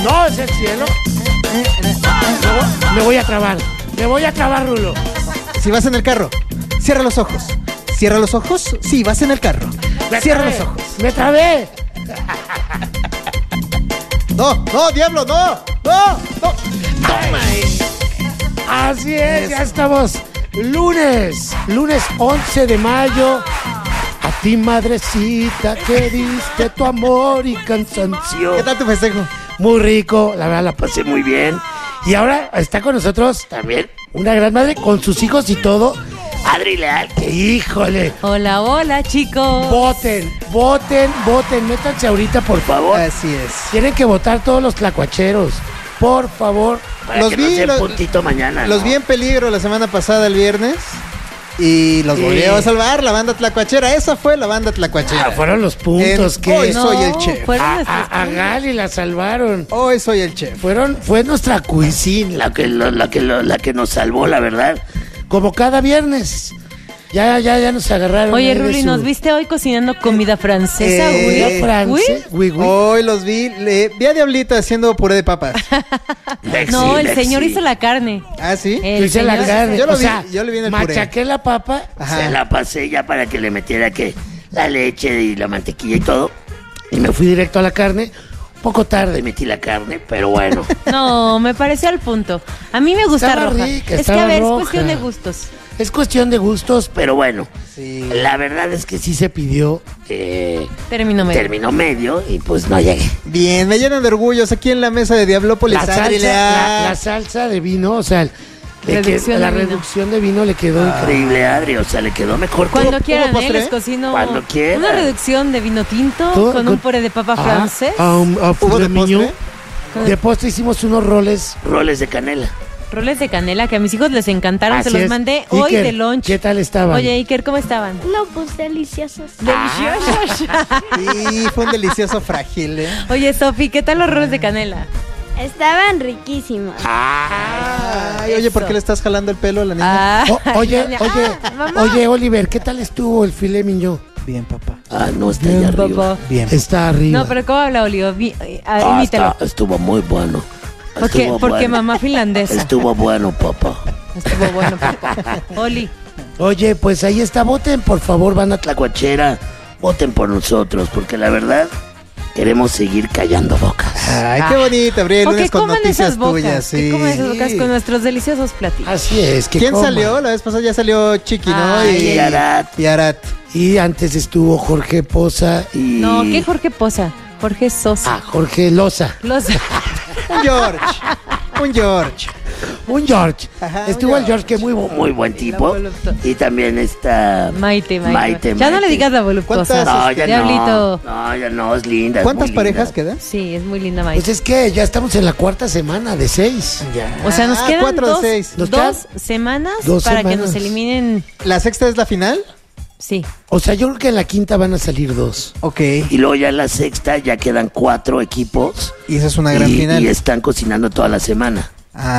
No, es el cielo. Me voy a trabar. Me voy a trabar, Rulo. Si vas en el carro, cierra los ojos. Cierra los ojos. Sí, vas en el carro. Cierra los ojos. Me trabé. No, no, diablo, no. No, no. Toma. Así es, ya estamos. Lunes 11 de mayo. A ti, madrecita, que diste tu amor y cansancio. ¿Qué tal tu festejo? Muy rico, la verdad la pasé muy bien. Y ahora está con nosotros también una gran madre con sus hijos y todo. Adri Leal, que híjole. Hola, hola, chicos. Voten, métanse ahorita, por favor. Así es. Tienen que votar todos los tlacuacheros, por favor. Para Los que vi, no sea los- puntito mañana. Los ¿no? vi en peligro la semana pasada, el viernes. Y los Sí. volvió a salvar la banda tlacuachera. Esa fue la banda tlacuachera. Ah, fueron los puntos En que Hoy soy el chef. fueron nuestros a Gali la salvaron. Hoy soy el chef. Fue nuestra cuisine la que nos salvó, la verdad. Como cada viernes. Ya nos agarraron. Oye, ahí de Ruli, su- ¿nos viste hoy cocinando comida francesa, Eh, güey? Francia, güey. Hoy los vi. Vi a Diablita haciendo puré de papas. No, el señor hizo la carne. ¿Ah, sí? El Hice la señor- carne. Yo lo o vi- sea, yo lo vi en el puré. machaqué la papa, Ajá. se la pasé ya para que le metiera que la leche y la mantequilla y todo. Y me fui directo a la carne. Un poco tarde metí la carne, pero bueno. No, me pareció al punto. A mí me gusta Estaba roja. rica, Es que, estaba a ver, roja. es cuestión de gustos. Es cuestión de gustos, pero bueno. Sí. La verdad es que sí se pidió Término medio. término medio y pues no llegué. Bien, me llenan de orgullos aquí en la mesa de Diablópolis. Adri Leal. La salsa de vino, o sea, Reducción la de vino. reducción de vino le quedó increíble, Adri. O sea, le quedó mejor. Cuando quieran, postre? les cocino Cuando quieran. una reducción de vino tinto Todo con un puré de papa francés. ¿Hubo de postre? De postre hicimos unos roles de canela. Roles de canela que a mis hijos les encantaron. Así Se los es. mandé hoy Iker, de lunch. ¿qué tal estaban? Oye, Iker, ¿cómo estaban? No, pues deliciosos. Deliciosos. Y fue un delicioso frágil, ¿eh? Oye, Sofi, ¿qué tal los roles de canela? Estaban riquísimos. Ay, oye, ¿por qué le estás jalando el pelo a la niña? Ah, Oye, mamá. oye, Oliver, ¿qué tal estuvo el filet mignon? Bien, papá. Ah, no, está Bien, allá arriba. papá. Bien. Está arriba. No, pero ¿cómo habla Oli? Ah, Imítalo. estuvo muy bueno. Porque Estuvo bueno. mamá finlandesa. Estuvo bueno, papá. Estuvo bueno, papá. Oli. Oye, pues ahí está, voten por favor, banda tlacuachera, voten por nosotros, porque la verdad queremos seguir callando bocas. Ay, qué bonito, abrir el O lunes que con coman noticias esas bocas. tuyas. Sí. Que coman esas bocas con nuestros deliciosos platillos. Así es, que ¿Quién coman. salió? La vez pasada ya salió Chiqui, ¿no? Ay, y Arat. Y Arat. Y antes estuvo Jorge Poza y... No, ¿qué Jorge Poza? Jorge Sosa. Ah, Jorge Loza. Los... Un George. Un George. Un George. Ajá, un Estuvo el George. George, que es muy buen tipo. voluptuosa. Y también está... Maite. Maite. Ya no le digas la voluptuosa. ¿Cuántas? No, ya Diablito. no. No, ya no, es linda. es ¿Cuántas muy parejas linda. quedan? Sí, es muy linda Maite. Pues es que ya estamos en la cuarta semana de 6. O sea, nos quedan 4 de 6. Nos quedan dos semanas dos para que semanas. nos eliminen. ¿La sexta es la final? Sí. O sea, yo creo que en la quinta van a salir 2. Ok. Y luego ya en la sexta ya quedan 4 equipos. Y esa es una gran final. Y están cocinando toda la semana.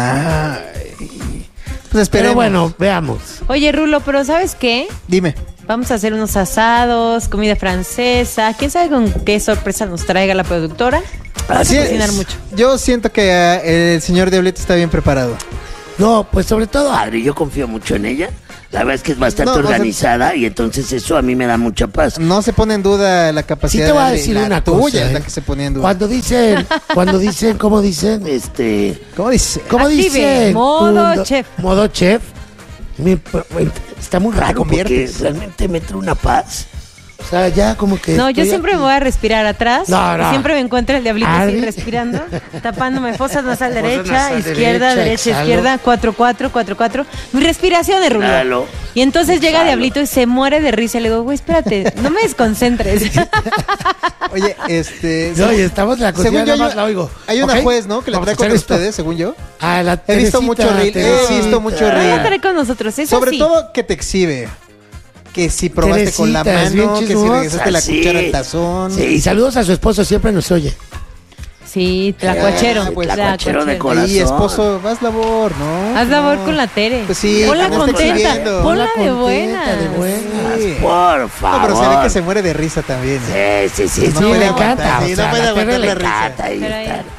Pues esperemos. Pero bueno, veamos. Oye, Rulo, pero ¿sabes qué? Dime. Vamos a hacer unos asados, comida francesa. ¿Quién sabe con qué sorpresa nos traiga la productora? Vamos Así a es. cocinar mucho. Yo siento que el señor Diablito está bien preparado. No, pues sobre todo Adri, yo confío mucho en ella. La verdad es que es bastante No, o sea, organizada y entonces eso a mí me da mucha paz. No se pone en duda la Sí capacidad te voy a de decir la una tuya, cosa. es la ¿eh? que se pone en duda. Cuando dicen, ¿cómo dicen? ¿Cómo dice? ¿Cómo Active, dicen? modo chef. Modo chef. Está muy raro porque conviertes. realmente me trae una paz. O sea, ya como que... No, yo estoy siempre aquí. me voy a respirar atrás. No, no. Y siempre me encuentro el diablito así Adri. respirando, tapándome fosas nasal Fosa derecha, nasal izquierda, derecha, derecha, exhalo. izquierda, 4-4, 4-4. Mi respiración es Rulo. Inhalo. Y entonces llega Exhalo. Diablito y se muere de risa. Le digo, güey, espérate, no me desconcentres. Oye, No, y estamos en la cocina, según yo, nada más la oigo. hay una ¿Ok? juez, ¿no? Que la Vamos trae a hacer con esto. ustedes, según yo. Ah, la He visto Teresita, mucho reel, Teresita. he visto mucho No reel. estaré con nosotros, eso Sobre sí. todo que te exhibe. Que si probaste con la Teresita, es bien mano, que si chismosa, regresaste la sí. cuchara al tazón. Sí, y saludos a su esposo, siempre nos oye. Sí, tlacuachero. Ah, pues, tlacuachero de corazón. Y esposo, haz labor, ¿no? Haz labor No. con la Tere. Pues sí, ponla que no esté contenta, exhibiendo. ponla de Contenta, buena. de buenas. Sí. Por favor. No, pero se ve que se muere de risa también. Sí, No me puede encanta. aguantar, sí, o sea, no puede la aguantar Tere le la risa. encanta ahí Pero ahí- estar.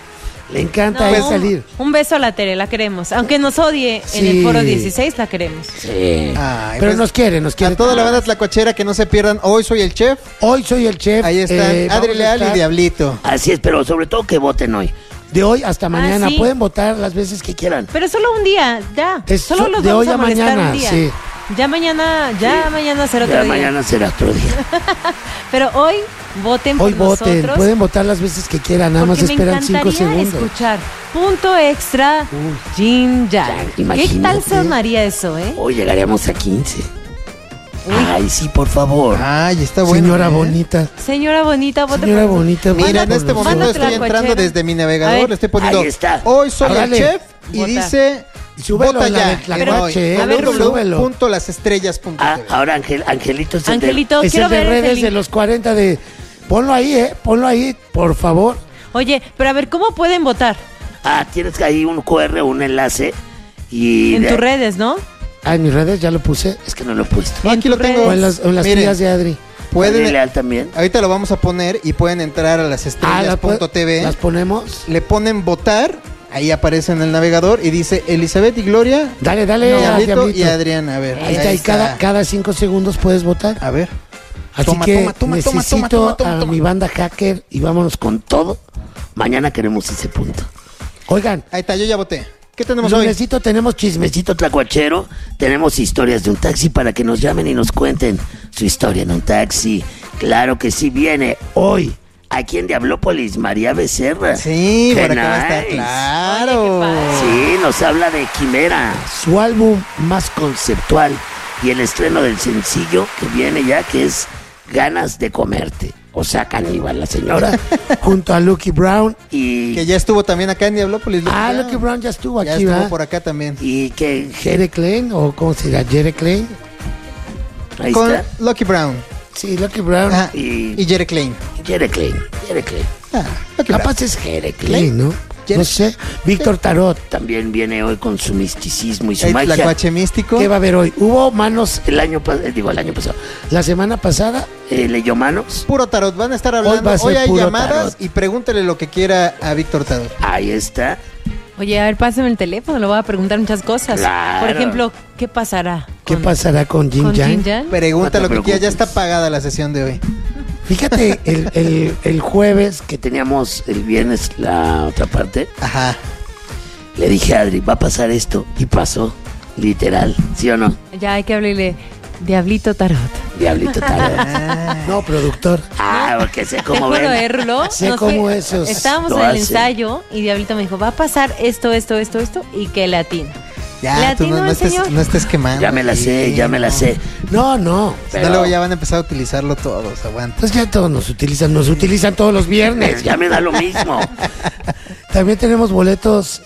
Le encanta No, es salir. un beso a la Tere, la queremos. Aunque nos odie en Sí. el foro 16, la queremos. Sí. Ay, Pero pues, nos quiere. A toda la banda tlacuachera que no se pierdan. Hoy soy el chef. Hoy soy el chef. Ahí están vamos Adri a Leal y estar Diablito. Así es, pero sobre todo que voten hoy. De hoy hasta mañana. sí. Pueden votar las veces que quieran. Pero solo un día, ya. Es Solo los de vamos hoy a a molestar mañana, un día. sí. Ya mañana será otro Ya día. mañana será otro día. Pero hoy voten por Hoy voten. nosotros. Pueden votar las veces que quieran. Nada más Porque me esperan 5 encantaría segundos. escuchar punto extra Jin Yang. ¿Qué imagínate. tal sonaría eso, Hoy llegaremos a 15. Ay, sí, por favor. Ay, está bueno. Señora bonita. Señora bonita, vote Señora por bonita. Mira, vota en por este momento nosotros. Mándate la estoy entrando cochera. desde mi A navegador. ver. Le estoy poniendo. Ahí está. Hoy soy Órale. el chef. Y Vota. dice. Súbelo vota en la ya. de En Tlacuache, hoy, a ver, súbelo. www.lasestrellas.tv. Ahora Angelito es el de- Angelito, Es quiero el de ver ese redes link. de los 40 de... Ponlo ahí, ponlo ahí, por favor. Oye, pero a ver, ¿cómo pueden votar? tienes ahí un QR, un enlace. Y En de- tus redes, ¿no? Ah, en mis redes ya lo puse. Es que no lo he puesto. No, aquí lo tus tengo. O en las Miren, tías de Adri. Adri pueden, Leal también. ahorita lo vamos a poner y pueden entrar a lasestrellas.tv. las ponemos. Le ponen votar. Ahí aparece en el navegador y dice Elizabeth y Gloria, Dale, dale. a Diablito Diablito. y Adrián. A ver. Ahí está, y cada 5 segundos puedes votar. A ver. Así Toma, que toma, toma, toma, necesito toma, toma, a toma. mi banda hacker y vámonos con todo. Mañana queremos ese punto. Oigan, Ahí está, yo ya voté. ¿Qué tenemos hoy? lunesito tenemos chismecito. Chismecito tlacuachero, tenemos historias de un taxi para que nos llamen y nos cuenten su historia en un taxi. Claro que sí, viene hoy aquí en Diablópolis, María Becerra. Sí, Qué por acá va a estar. nice. Claro. Oye, qué padre. Sí, nos habla de Quimera, su álbum más conceptual y el estreno del sencillo que viene ya, que es Ganas de Comerte. O sea, caníbal la señora. Junto a Lucky Brown. Y, Que ya estuvo también acá en Diablópolis. Lucky Brown ya estuvo Ya aquí, estuvo ¿verdad? por acá también. y que Jere Klein, o ¿cómo se dirá? Jere Klein. ahí Con está. Lucky Brown. Sí, Lucky Brown. Ajá. Y- Y Jere Klein. Jere Klein. Ah, Lucky Brown. Capaz es Jere Klein, ¿no? Jere- No sé. Víctor Tarot. También viene hoy con su misticismo y su El magia. tlacuache místico. ¿Qué va a haber hoy? Hubo manos El año pasado. la semana pasada. Leyó manos. Puro tarot. Van a estar Hoy hablando. va a Hoy, ser hay puro llamadas tarot. y pregúntele lo que quiera a Víctor Tarot. Ahí está. Oye, a ver, pásame el teléfono, le voy a preguntar muchas cosas. Claro. Por ejemplo, ¿qué pasará? ¿Qué con- pasará con Jin con Yang? Jin Yang? Pregunta No te lo que quiera. Ya preocupes. está pagada la sesión de hoy. Fíjate, el jueves Que teníamos el viernes la otra parte. Ajá. Le dije a Adri, va a pasar esto. Y pasó. Literal. ¿Sí o no? Ya hay que hablarle Diablito Tarot. Diablito tal. No, productor. Porque sé Te cómo juro, ven. Rulo? Sé Nos cómo fue- esos Estábamos lo en el hacen. ensayo y Diablito me dijo, va a pasar esto, y que le atina. ¿Le Ya, tú atinó no el estés, señor? no estés quemando. Ya me la sé, Sí, ya me la no. sé. No, no. Si no, luego ya van a empezar a utilizarlo todos. Aguanta. Pues ya todos nos utilizan todos los viernes. Ya me da lo mismo. También tenemos boletos.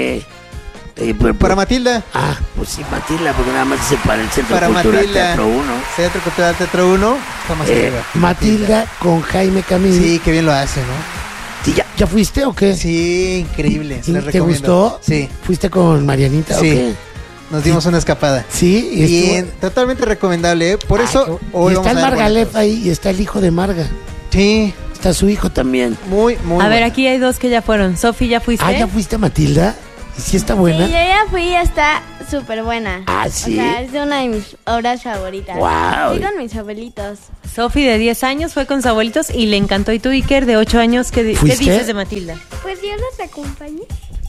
Para Matilda. Ah, pues sí, Matilda, porque nada más dice para el Centro Para Cultural Matilda. Teatro 1. Centro Cultural Teatro 1. Estamos arriba. Matilda con Jaime Camil. Sí, qué bien lo hace, ¿no? Sí, ya. ¿Ya fuiste o qué? Sí, increíble. ¿Sí? Les ¿Te recomiendo. gustó? Sí, ¿Fuiste con Marianita o sí. qué? Nos dimos una escapada. Sí, y Bien, totalmente recomendable. ¿Eh? Por eso hoy y vamos está el a dar Margalef boletos. ahí y está el hijo de Marga. Sí, Está su hijo también. muy, muy A ver, bueno. aquí hay dos que ya fueron. Sofi, ¿ya fuiste? Ah, ¿ya fuiste, Matilda? ¿Y si está buena? Sí, yo ya fui y está súper buena. Ah, ¿sí? O sea, es de una de mis obras favoritas. Guau. Fui con mis abuelitos. Sofi de 10 años fue con sus abuelitos y le encantó. ¿Y tú, Iker, de 8 años, qué ¿Fuiste? dices de Matilda? Pues yo los acompañé.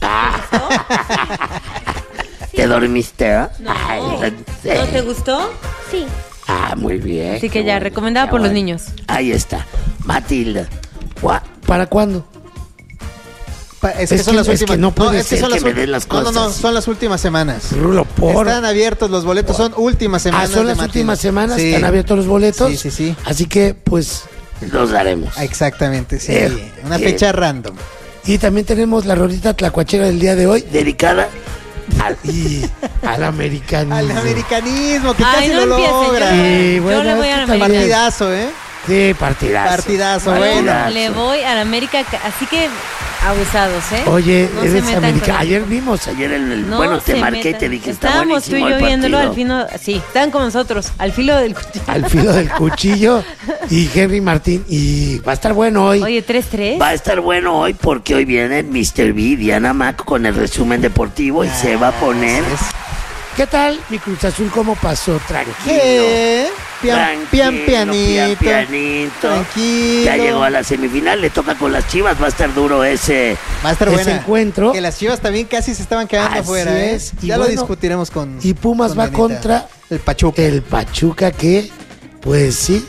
¿Te dormiste? No. Ay, sí. ¿No te gustó? Sí. Ah, muy bien. Así que qué ya, bueno, recomendada qué por los bueno. niños. Ahí está. Matilda. ¿Para cuándo? Es Es son que- las es que últimas. no puede es que ser son que las me den las No, cosas. son las últimas semanas. Rulo, por. Están abiertos los boletos, son últimas Ah, semanas. son de las Matilda. últimas semanas, Sí. están abiertos los boletos. Sí, sí, sí. Así que, pues. Los daremos. Exactamente, sí. Una Bien. fecha random. Y también tenemos la rolita tlacuachera del día de hoy. Dedicada al... Y al americano. Al americanismo, que Ay, casi no lo empiece, logra. Sí, yo bueno, le voy es a que la América. también- Partidazo, ¿eh? Sí, partidazo. Partidazo, Partidazo. bueno. Le voy a la América, así que Abusados, ¿eh? Oye, No se eres metan americana. con- Ayer vimos, ayer en el... No bueno, te se marqué y metan. te dije, está Estábamos tú y buenísimo yo el viéndolo al partido. filo. Sí, estaban como nosotros, al filo del cuchillo. Al filo del cuchillo y Henry Martín. Y va a estar bueno hoy. Oye, 3-3. Va a estar bueno hoy porque hoy viene Mr. B, Diana Mac con el resumen deportivo y se va a poner ¿Qué tal, mi Cruz Azul? ¿Cómo pasó? Tranquilo. ¿Qué? tranquilo, Pianito. pianito. Tranquilo. Ya llegó a la semifinal, le toca con las Chivas, va a estar duro ese. Va a estar Ese buena. encuentro. Que las Chivas también casi se estaban quedando Así afuera, ¿eh? es. Y Ya lo bueno, discutiremos con. y Pumas con va Dianita. contra el Pachuca. El Pachuca que, pues sí,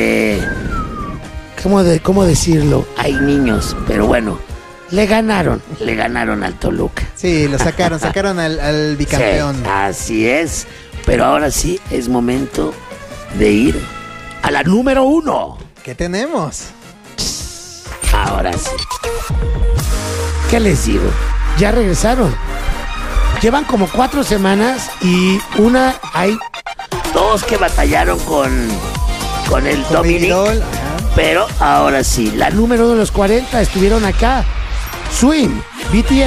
¿cómo decirlo? Hay niños, pero bueno, Le ganaron. le ganaron al Toluca. Sí, lo sacaron al bicampeón. Sí, así es. Pero ahora sí es momento de ir a la número 1. ¿Qué tenemos? Ahora sí. ¿Qué les digo? Ya regresaron. Llevan como 4 semanas y hay Dos que batallaron con el Con Dominic. Vidal, ajá. Pero ahora sí, la número 1 de los 40 estuvieron acá. Swing, BTS.